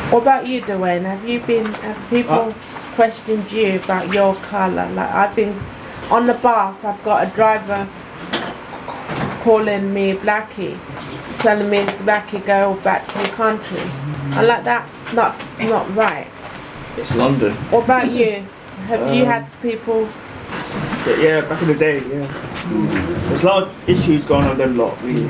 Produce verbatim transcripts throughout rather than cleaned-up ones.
What about you, Dwayne? Have you been, have people What? questioned you about your colour? Like, I've been on the bus, I've got a driver calling me Blackie, telling me Blackie go back to your country. And like that, that's not right. It's London. What about you? Have Um, you had people? Yeah, yeah, back in the day, yeah. There's a lot of issues going on them lot, really.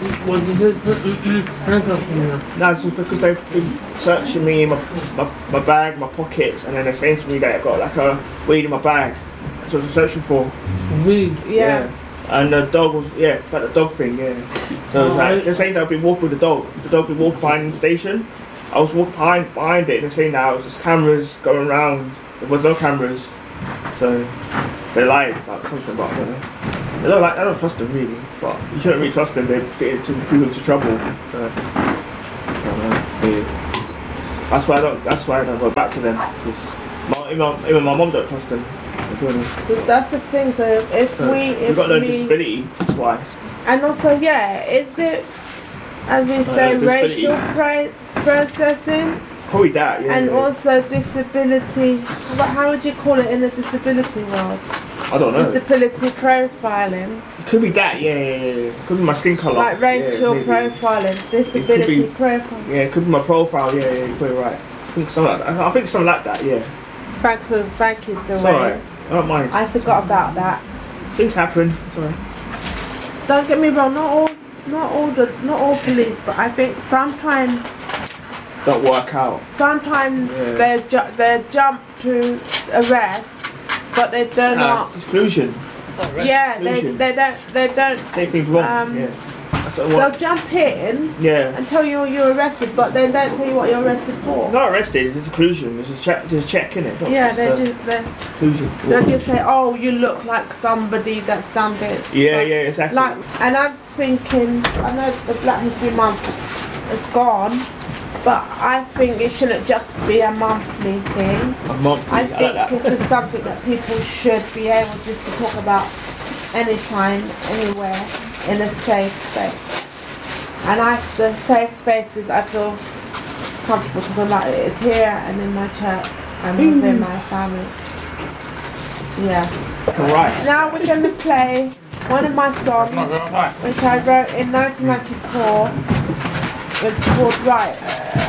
No, it's just because they've been searching me in my, my, my bag, my pockets, and then they're saying to me that I've got like a weed in my bag. That's what I was searching for. Weed? Yeah. And the dog was, yeah, about the dog thing, yeah. So it's like, they're saying that I've been walking with the dog. The dog been walking behind the station. I was walking behind, behind it, and they're saying that there was just cameras going around. There was no cameras. So they lied about something about, I don't know. They don't like, I don't trust them really, but you shouldn't really trust them, they get into people into trouble. So, I don't know, yeah. That's why I don't, that's why I don't go back to them. Because my, even, even my mum don't trust them. Because that's the thing, so if So we... If we've got no we, disability, that's why. And also, yeah, is it, as we say, disability. racial pro- processing? Probably that, yeah. And yeah. also disability, what, how would you call it in the disability world? I don't know. Disability profiling. It could be that, yeah, yeah, yeah. It could be my skin colour. Like racial yeah, profiling, disability be- profiling. Yeah, it could be my profile, yeah, yeah, you're probably right. I think something like that. I think something like that, yeah. Thanks for, thank you, It's Dwayne. alright. I don't mind. I forgot about that. Things happen. Sorry. Don't get me wrong, not all, not all the, not all police, but I think sometimes, Don't work out. sometimes Yeah. they ju- they jump to arrest, but they don't Uh, ask. exclusion. Yeah, they, exclusion. they don't, they don't. Say things wrong. Um, yeah. That's what I They'll want. jump in Yeah. and tell you you're arrested, but they don't tell you what you're arrested for. Not arrested. It's exclusion. It's a check. There's a check in it. Yeah, they just they Exclusion. they'll just say, oh, you look like somebody that's done this. Yeah, But, yeah, exactly. Like, and I'm thinking, I know the Black History Month is gone, but I think it shouldn't just be a monthly thing. A month. I I think like that. this is something that people should be able just to talk about anytime, anywhere, in a safe space. And I, the safe spaces, I feel comfortable talking about it. It's here and in my church and within my family. Yeah. Right. Now we're going to play one of my songs, which I wrote in nineteen ninety-four. It's called Rights.